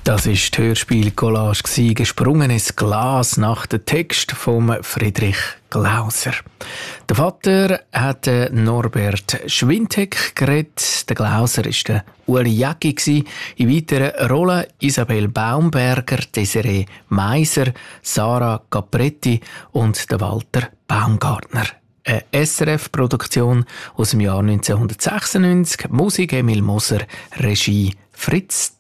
Das war die Hörspiel-Collage «Gesprungen ins Glas» nach dem Text von Friedrich Glauser. Der Vater hat Norbert Schwintek geredet. Der Glauser war der Uli Jäcki. In weiteren Rollen Isabel Baumberger, Desiree Meiser, Sarah Capretti und der Walter Baumgartner. Eine SRF-Produktion aus dem Jahr 1996. Musik Emil Moser, Regie Fritz